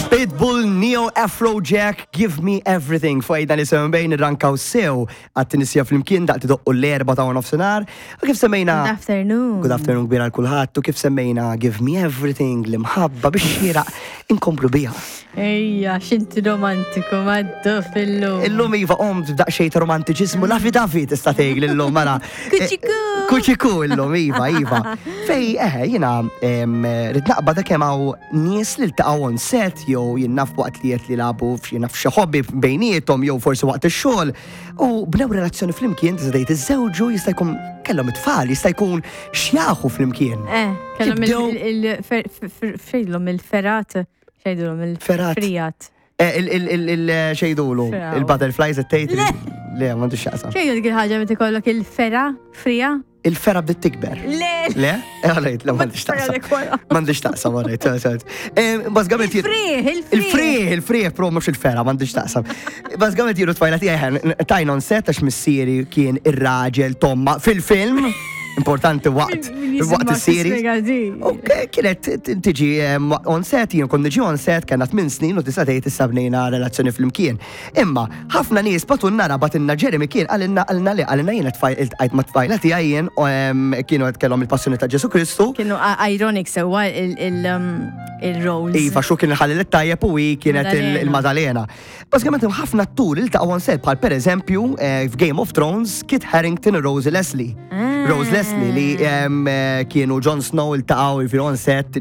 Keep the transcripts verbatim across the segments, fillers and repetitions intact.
Pitbull, Neo, Afrojack, Give Me Everything. Fajda li semmejn ir-rankaw sew għat-tinisija fl-imkien daqt doqqu l-erba ta' nofsinhar. U kif semmejna... Good afternoon. Good afternoon kbira l-kulħadd. U kif semmejna Give Me Everything l-imħabba biex xieraq inkomplu biha. Ejja, xinti romantiku maddu fil-lum. Illum iva qomt daqsxejn ta' romantiċismu lafi dafi tista' tgħid lillum mara. Kuċiku. Kuċiku illum iva iva. Fej eħe jiena rid naqbad kemm hawn nies li ltaqgħu on set jew jinnaf waqt li qed li labu f'jinnaf xi hobby bejniethom jew forsi waqt ix-xogħol u bnew relazzjoni flimkien tista' tgħid iż-żewġu jista' jkun kellhom it-tfal, jista' jkun xjaħu flimkien. Eh, kellhom il-fejlhom il-ferat, xejdulhom il-frijat. Il-xejdulu, il-butterflies it-tejt. Le, m'għandux xaqsam. Xejdu dik il-ħaġa meta ikollok il-fera, frija? Il-fera bdiet tikber. Le! Le? Għalajt, la m'għandix taqsam. M'għandix taqsam, għalajt. Bazgament Il-frieħ, il-frieħ. Il-frieħ, il-frieħ, pro mux il-fera, m'għandix taqsam. Bazgament jiru tfajla tiegħi tajna on set għax missieri kien ir-raġel Tomma fil-film. Importanti waqt waqt is-siri. Ok, kienet tiġi on set, jien kon niġi on set, kena tmien snin u tista' tgħid issa bnejna relazzjoni flimkien. Imma ħafna nies batul nara batilna Jeremy kien għalilna għalna li għalina jien qed ma tfajla tiegħi jien kienu qed kellhom il-passjoni ta' Ġesu Kristu. Kienu ironic sewwa il-roles. Iva, xu kien ħallil it-tajjeb u kienet il-Madalena. Bażikament hemm ħafna atturi li taqgħu on set bħal pereżempju f'Game of Thrones Kit Harington u Rosie Leslie. Rose Leslie li kienu Jon Snow il-taqaw il-fir on set.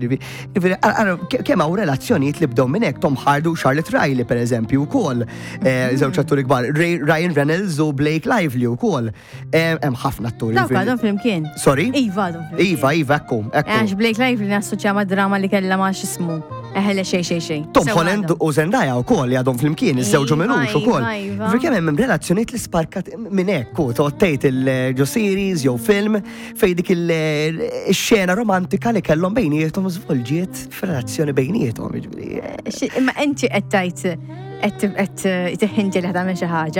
Kemm hawn relazzjonijiet li bdew minn hekk Tom Hardy u Charlotte Riley per eżempju wkoll. Żewġ atturi kbar. Ryan Reynolds u Blake Lively wkoll. Hemm ħafna atturi. Dawk għadhom flimkien. Sorry? Iva għadhom flimkien. Iva, iva, ekku. Għax Blake Lively nassoċja ma' drama li kellha ma' x'ismu. Eħele xej xej xej. Tom Holland u Zendaya wkoll li għadhom flimkien, iż-żewġu minux ukoll. Kemm hemm relazzjonijiet li sparkat minn hekk u tgħid il-ġo series jew film fejn dik il-xena romantika li kellhom bejniethom żvolġiet f'relazzjoni bejniethom. Imma inti qed tgħid qed qed tiħinġel ħadha xi ħaġa.